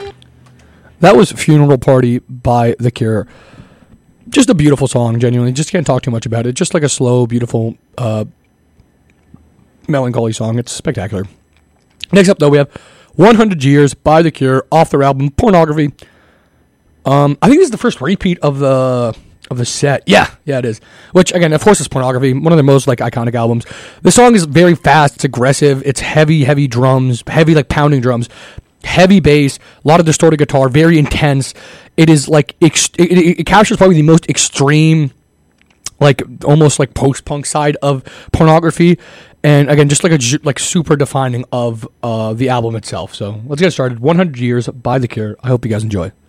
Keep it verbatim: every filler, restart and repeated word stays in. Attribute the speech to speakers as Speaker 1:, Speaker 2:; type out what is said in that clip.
Speaker 1: That was Funeral Party by The Cure. Just a beautiful song, genuinely. Just can't talk too much about it. Just like a slow, beautiful, uh, melancholy song. It's spectacular. Next up, though, we have one hundred Years by The Cure off their album Pornography. Um, I think this is the first repeat of the of the set. Yeah, yeah, it is. Which, again, of course, is Pornography. One of their most, like, iconic albums. The song is very fast. It's aggressive. It's heavy, heavy drums. Heavy, like, pounding drums. Heavy bass, a lot of distorted guitar, very intense. It is like ex- it, it, it captures probably the most extreme, like almost like post-punk side of Pornography, and again, just like a like super defining of uh, the album itself. So let's get started. one hundred Years by The Cure. I hope you guys enjoy.